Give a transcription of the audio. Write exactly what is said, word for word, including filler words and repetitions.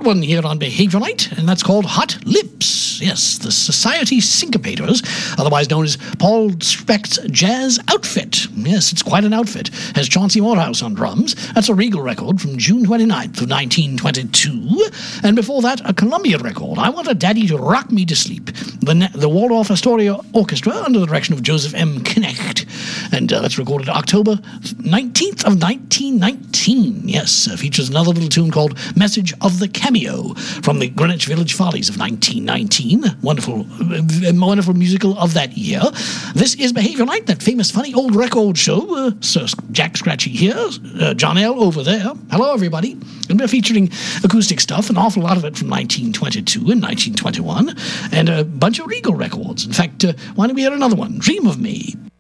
one here on Behavior Night, and that's called Hot Lips. Yes, the Society Syncopators, otherwise known as Paul Specht's Jazz Outfit. Yes, it's quite an outfit. Has Chauncey Morehouse on drums. That's a Regal record from June twenty-ninth of nineteen twenty-two. And before that, a Columbia record, I Want a Daddy to Rock Me to Sleep. The, the Waldorf Astoria Orchestra under the direction of Joseph M. Knecht. And uh, that's recorded October nineteenth of nineteen nineteen. Yes, uh, features another little tune called Message of the Cameo from the Greenwich Village Follies of nineteen nineteen. Wonderful, uh, wonderful musical of that year. This is Behavior Night, that famous funny old record show. Uh, Sir Jack Scratchy here, uh, John L. over there. Hello, everybody. And we're featuring acoustic stuff, an awful lot of it from nineteen twenty-two and nineteen twenty-one, and a bunch of Regal records. In fact, uh, why don't we hear another one? Dream of Me.